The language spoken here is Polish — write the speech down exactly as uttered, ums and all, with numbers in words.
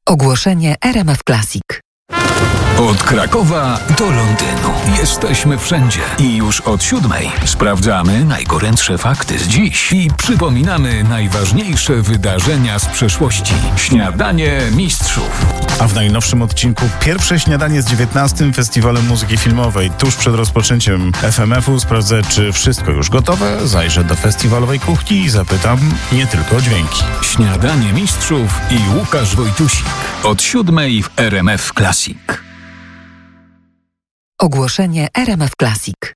Ogłoszenie R M F Classic. Od Krakowa do Londynu. Jesteśmy wszędzie. I już od siódmej sprawdzamy najgorętsze fakty z dziś i przypominamy najważniejsze wydarzenia z przeszłości. Śniadanie Mistrzów. A w najnowszym odcinku pierwsze śniadanie z dziewiętnastym Festiwalem Muzyki Filmowej. Tuż przed rozpoczęciem F M F-u sprawdzę, czy wszystko już gotowe. Zajrzę do festiwalowej kuchni i zapytam nie tylko o dźwięki. Śniadanie Mistrzów i Łukasz Wojtusik. Od siódmej w R M F Classic. Ogłoszenie R M F Classic.